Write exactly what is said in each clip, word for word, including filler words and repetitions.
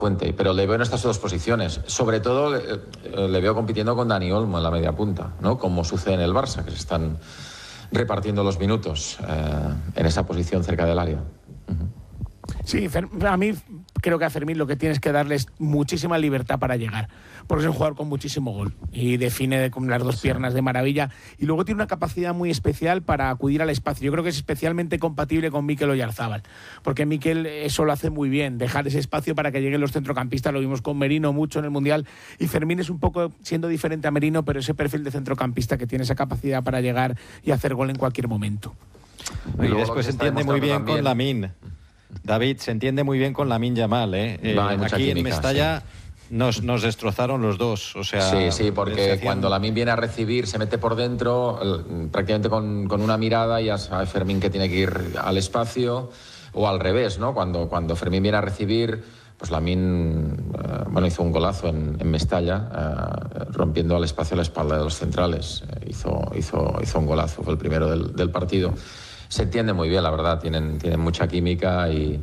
Fuente, pero le veo en estas dos posiciones. Sobre todo le, le veo compitiendo con Dani Olmo en la media punta, ¿no? Como sucede en el Barça, que se están repartiendo los minutos eh, en esa posición cerca del área. Uh-huh. Sí, a mí creo que a Fermín lo que tienes que darle es muchísima libertad para llegar, porque es un jugador con muchísimo gol y define con las dos piernas de maravilla, y luego tiene una capacidad muy especial para acudir al espacio. Yo creo que es especialmente compatible con Mikel Oyarzabal, porque Mikel eso lo hace muy bien, dejar ese espacio para que lleguen los centrocampistas. Lo vimos con Merino mucho en el Mundial, y Fermín es un poco siendo diferente a Merino, pero ese perfil de centrocampista que tiene esa capacidad para llegar y hacer gol en cualquier momento. Y, y después se entiende muy bien también con Lamine. David, se entiende muy bien con Lamine Yamal, ¿eh? eh no, aquí química, en Mestalla sí. nos, nos destrozaron los dos. O sea, sí, sí, porque hacían... cuando Lamine viene a recibir, se mete por dentro, prácticamente con, con una mirada, ya sabe Fermín que tiene que ir al espacio, o al revés, ¿no? Cuando, cuando Fermín viene a recibir, pues Lamine, eh, bueno, hizo un golazo en, en Mestalla, eh, rompiendo al espacio a la espalda de los centrales. Eh, hizo, hizo, hizo un golazo, fue el primero del, del partido. Se entiende muy bien, la verdad, tienen, tienen mucha química y,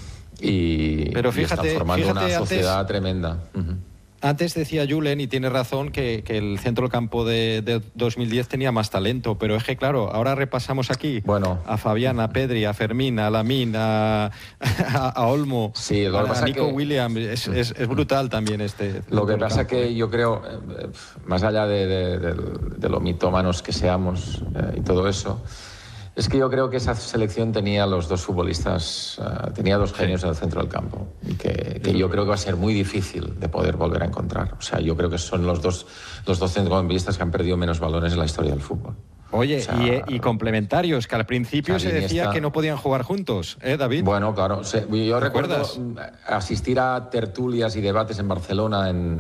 y, Pero fíjate, y están formando fíjate una sociedad antes, tremenda. Uh-huh. Antes decía Julen, y tiene razón, que, que el centro del campo de, de dos mil diez tenía más talento, pero es que claro, ahora repasamos aquí bueno. a Fabián, a Pedri, a Fermín, a Lamine, a, a, a Olmo, sí, lo a, que pasa a Nico que... Williams, es, es, es brutal también este. Lo que pasa es que yo creo, eh, más allá de, de, de, de lo mitómanos que seamos eh, y todo eso, es que yo creo que esa selección tenía los dos futbolistas, uh, tenía dos genios en el centro del campo, que, que yo creo que va a ser muy difícil de poder volver a encontrar. O sea, yo creo que son los dos, los dos centrocampistas que han perdido menos balones en la historia del fútbol. Oye, o sea, y, y complementarios, que al principio Xavi, se decía Iniesta... que no podían jugar juntos, ¿eh, David? Bueno, claro. Yo recuerdo asistir a tertulias y debates en Barcelona en...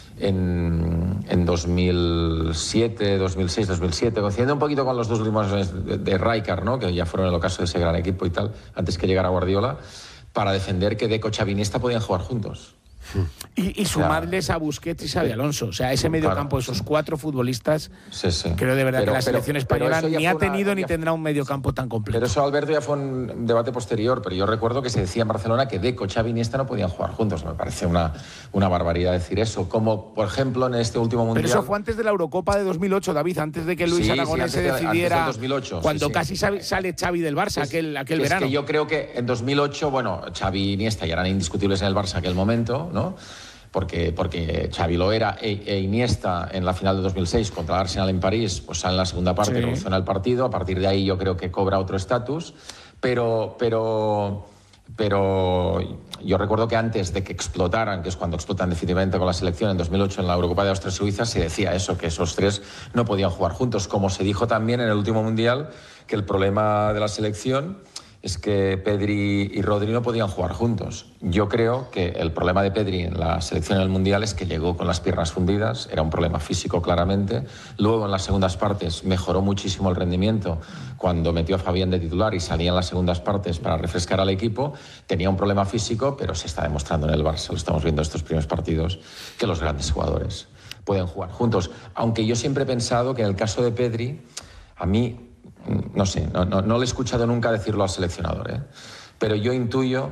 En, en dos mil siete, dos mil seis, dos mil siete, coincidiendo un poquito con los dos últimos de, de Rijkaard, ¿no? Que ya fueron el ocaso de ese gran equipo y tal, antes que llegara Guardiola, para defender que Deco, Xavi, Iniesta podían jugar juntos. Y, y sumarles a Busquets y Xabi Alonso. O sea, ese medio claro, campo, esos cuatro futbolistas, sí, sí. creo de verdad pero, que la pero, selección española ni ha tenido una, ni ya, tendrá un medio campo tan completo. Pero eso, Alberto, ya fue un debate posterior, pero yo recuerdo que se decía en Barcelona que Deco, Xavi y Iniesta no podían jugar juntos. Me parece una, una barbaridad decir eso. Como, por ejemplo, en este último Mundial... Pero eso fue antes de la Eurocopa de dos mil ocho, David, antes de que Luis sí, Aragonés sí, se decidiera... dos mil ocho, cuando sí, sí. casi sale, sale Xavi del Barça, es, aquel, aquel es verano. Que yo creo que en dos mil ocho, bueno, Xavi y Iniesta ya eran indiscutibles en el Barça en aquel momento, ¿no? Porque, porque Xavi lo era e, e Iniesta en la final de dos mil seis contra el Arsenal en París, pues sale en la segunda parte, sí. revoluciona el partido, a partir de ahí yo creo que cobra otro estatus, pero, pero, pero yo recuerdo que antes de que explotaran, que es cuando explotan definitivamente con la selección en dos mil ocho en la Eurocopa de Austria-Suiza, se decía eso, que esos tres no podían jugar juntos, como se dijo también en el último Mundial, que el problema de la selección es que Pedri y Rodri no podían jugar juntos. Yo creo que el problema de Pedri en la selección del Mundial es que llegó con las piernas fundidas, era un problema físico claramente. Luego en las segundas partes mejoró muchísimo el rendimiento cuando metió a Fabián de titular y salía en las segundas partes para refrescar al equipo. Tenía un problema físico, pero se está demostrando en el Barça, lo estamos viendo estos primeros partidos, que los grandes jugadores pueden jugar juntos. Aunque yo siempre he pensado que en el caso de Pedri, a mí... No sé, no, no, no le he escuchado nunca decirlo al seleccionador, ¿eh? Pero yo intuyo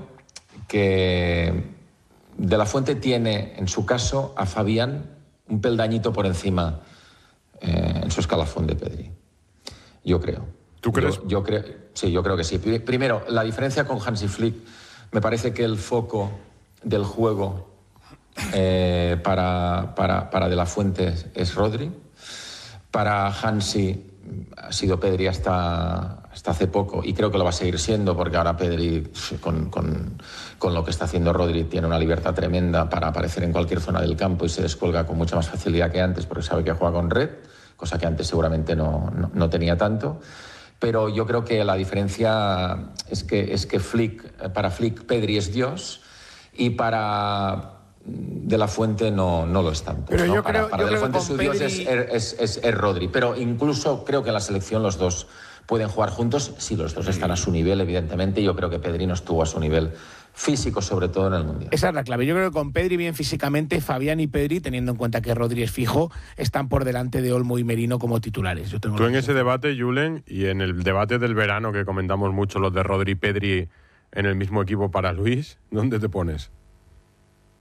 que De la Fuente tiene, en su caso, a Fabián un peldañito por encima eh, en su escalafón de Pedri. Yo creo. ¿Tú crees? Yo, yo creo, sí, yo creo que sí. Primero, la diferencia con Hansi Flick, me parece que el foco del juego eh, para, para, para De la Fuente es Rodri. Para Hansi ha sido Pedri hasta, hasta hace poco, y creo que lo va a seguir siendo, porque ahora Pedri, con, con, con lo que está haciendo Rodri, tiene una libertad tremenda para aparecer en cualquier zona del campo y se descuelga con mucha más facilidad que antes, porque sabe que juega con red, cosa que antes seguramente no, no, no tenía tanto. Pero yo creo que la diferencia es que, es que Flick, para Flick Pedri es Dios, y para De la Fuente no, no lo es tanto. Pero ¿no? yo Para, creo, para yo De la creo Fuente que su Pedri... Dios es, es, es, es Rodri. Pero incluso creo que en la selección los dos pueden jugar juntos si los dos están a su nivel, evidentemente. Yo creo que Pedri no estuvo a su nivel físico, sobre todo en el Mundial. Esa es la clave. Yo creo que con Pedri bien físicamente, Fabián y Pedri, teniendo en cuenta que Rodri es fijo, están por delante de Olmo y Merino como titulares. Yo tengo Tú en ese debate, Julen, y en el debate del verano que comentamos mucho, los de Rodri y Pedri en el mismo equipo para Luis, ¿dónde te pones?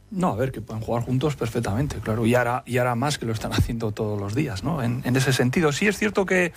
No, a ver, que pueden jugar juntos perfectamente, claro. Y ahora, y ahora más que lo están haciendo todos los días, ¿no? En, en ese sentido, sí es cierto que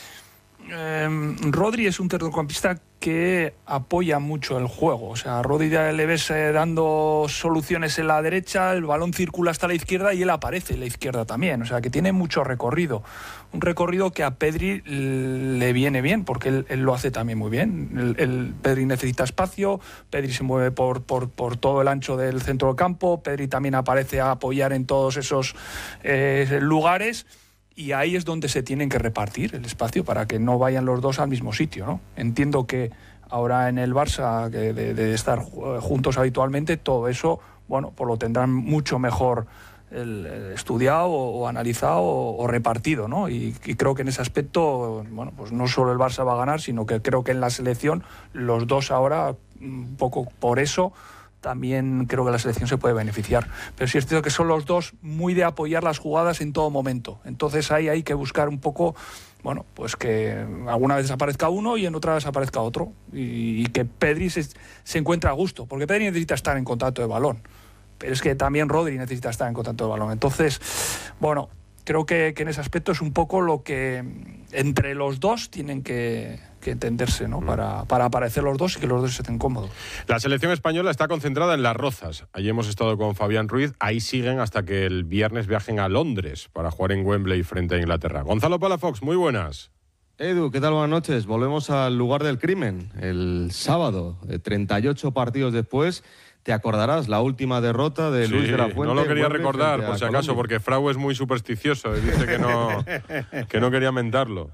eh, Rodri es un centrocampista que apoya mucho el juego. O sea, a Rodri le ves eh, dando soluciones en la derecha, el balón circula hasta la izquierda y él aparece en la izquierda también. O sea, que tiene mucho recorrido. Un recorrido que a Pedri le viene bien, porque él, él lo hace también muy bien. El, el Pedri necesita espacio, Pedri se mueve por, por, por todo el ancho del centro del campo, Pedri también aparece a apoyar en todos esos eh, lugares. Y ahí es donde se tienen que repartir el espacio para que no vayan los dos al mismo sitio, ¿no? Entiendo que ahora en el Barça, que de, de estar juntos habitualmente, todo eso, bueno, pues lo tendrán mucho mejor el, el estudiado o, o analizado o, o repartido, ¿no? Y, y creo que en ese aspecto, bueno, pues no solo el Barça va a ganar, sino que creo que en la selección los dos ahora, un poco por eso, también creo que la selección se puede beneficiar. Pero sí es cierto que son los dos muy de apoyar las jugadas en todo momento. Entonces ahí hay que buscar un poco, bueno, pues que alguna vez desaparezca uno y en otra desaparezca otro. Y, y que Pedri se, se encuentre a gusto, porque Pedri necesita estar en contacto de balón. Pero es que también Rodri necesita estar en contacto de balón. Entonces, bueno, creo que, que en ese aspecto es un poco lo que entre los dos tienen que, que entenderse, ¿no? Para, para aparecer los dos y que los dos estén cómodos. La selección española está concentrada en Las Rozas. Allí hemos estado con Fabián Ruiz. Ahí siguen hasta que el viernes viajen a Londres para jugar en Wembley frente a Inglaterra. Gonzalo Palafox, muy buenas. Edu, ¿qué tal? Buenas noches. Volvemos al lugar del crimen. El sábado, treinta y ocho partidos después, te acordarás, la última derrota de Sí, Luis de la Fuente. no lo quería Wembley recordar, por si acaso, Colombia. porque Frau es muy supersticioso y dice que no, que no quería mentarlo.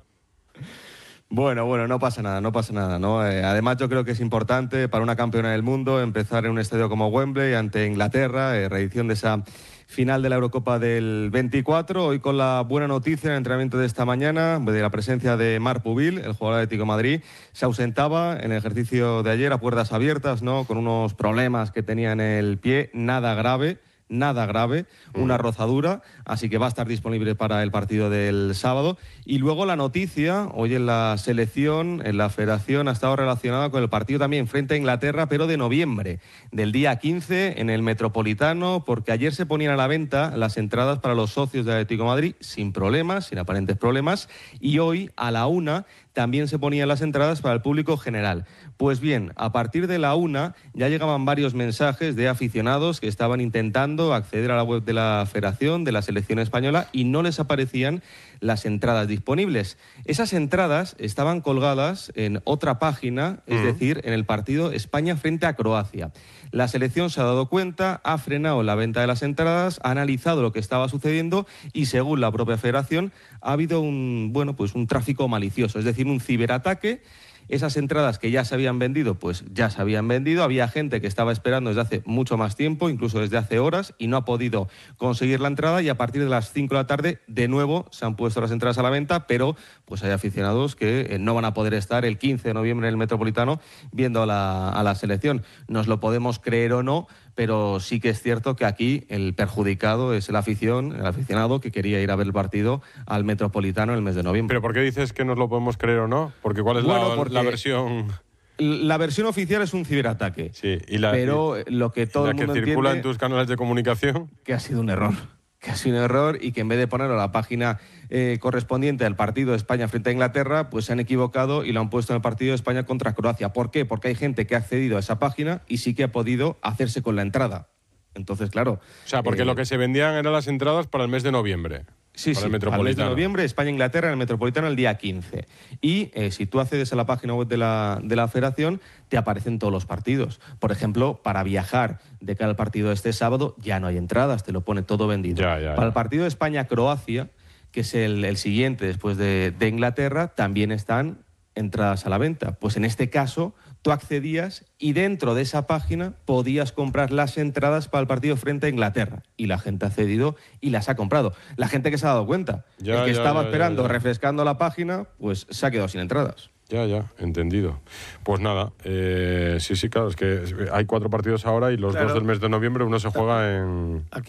Bueno, bueno, no pasa nada, no pasa nada, ¿no? Eh, además, yo creo que es importante para una campeona del mundo empezar en un estadio como Wembley ante Inglaterra, eh, reedición de esa final de la Eurocopa del veinticuatro. Hoy con la buena noticia en el entrenamiento de esta mañana de la presencia de Marc Pubil, el jugador de Atlético de Madrid. Se ausentaba en el ejercicio de ayer a puertas abiertas, ¿no? Con unos problemas que tenía en el pie, nada grave. Nada grave, una rozadura, así que va a estar disponible para el partido del sábado. Y luego la noticia, hoy en la selección, en la federación, ha estado relacionada con el partido también frente a Inglaterra, pero de noviembre, del día quince, en el Metropolitano, porque ayer se ponían a la venta las entradas para los socios de Atlético de Madrid, sin problemas, sin aparentes problemas, y hoy, a la una, también se ponían las entradas para el público general. Pues bien, a partir de la una ya llegaban varios mensajes de aficionados que estaban intentando acceder a la web de la Federación, de la Selección Española, y no les aparecían las entradas disponibles. Esas entradas estaban colgadas en otra página, es uh-huh. decir, en el partido España frente a Croacia. La selección se ha dado cuenta, ha frenado la venta de las entradas, ha analizado lo que estaba sucediendo y, según la propia Federación, ha habido un, bueno, pues un tráfico malicioso, es decir, un ciberataque. Esas entradas que ya se habían vendido, pues ya se habían vendido. Había gente que estaba esperando desde hace mucho más tiempo, incluso desde hace horas, y no ha podido conseguir la entrada. Y a partir de las cinco de la tarde, de nuevo, se han puesto las entradas a la venta, pero pues hay aficionados que eh, no van a poder estar el quince de noviembre en el Metropolitano viendo a la, a la selección. Nos lo podemos creer o no, pero sí que es cierto que aquí el perjudicado es el afición, el aficionado que quería ir a ver el partido al Metropolitano en el mes de noviembre. ¿Pero por qué dices que nos lo podemos creer o no? Porque ¿cuál es bueno, la, porque la versión? La versión oficial es un ciberataque. Sí, y la, pero y, lo que todo la el mundo que circula entiende, en tus canales de comunicación, que ha sido un error. Que ha sido un error y que en vez de ponerlo a la página eh, correspondiente al partido de España frente a Inglaterra, pues se han equivocado y lo han puesto en el partido de España contra Croacia. ¿Por qué? Porque hay gente que ha accedido a esa página y sí que ha podido hacerse con la entrada. Entonces, claro... O sea, porque eh, lo que se vendían eran las entradas para el mes de noviembre. Sí, para sí, el Metropolitano. al mes de noviembre, España-Inglaterra en el Metropolitano el día quince. Y eh, si tú accedes a la página web de la, de la Federación, te aparecen todos los partidos. Por ejemplo, para viajar de cara al partido de este sábado, ya no hay entradas, te lo pone todo vendido. Ya, ya, para ya. el partido de España-Croacia, que es el, el siguiente después de, de Inglaterra, también están entradas a la venta. Pues en este caso, tú accedías y dentro de esa página podías comprar las entradas para el partido frente a Inglaterra. Y la gente ha accedido y las ha comprado. La gente que se ha dado cuenta. Ya, el que ya, estaba ya, esperando, ya, ya. refrescando la página, pues se ha quedado sin entradas. Ya, ya, entendido. Pues nada, eh, sí, sí, claro, es que hay cuatro partidos ahora y los Claro. dos del mes de noviembre uno se juega en, Aquí.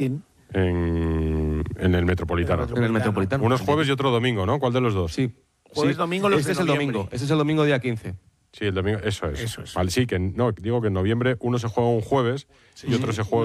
en, en el Metropolitano. En el Metropolitano. Uno es jueves y otro domingo, ¿no? ¿Cuál de los dos? Sí. Jueves, Sí. domingo, los Este de es el noviembre. domingo. Este es el domingo día quince. Sí, el domingo, eso es. Eso es. Vale, sí, que no, digo que en noviembre uno se juega un jueves y otro se juega